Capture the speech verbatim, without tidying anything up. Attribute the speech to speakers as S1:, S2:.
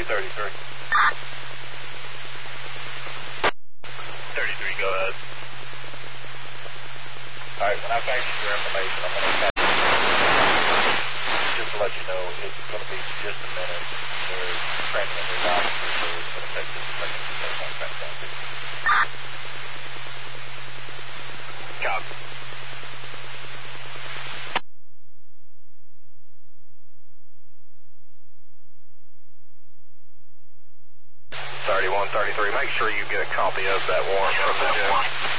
S1: thirty-three. thirty-three, go ahead. Alright, when I finish your information, I'm going to catch just to let you know, it's going to be just a minute. They're training a new officer, so it's going to take just a second to get that back down to you. Copy. thirty-one thirty-three, make sure you get a copy of that warrant from the judge.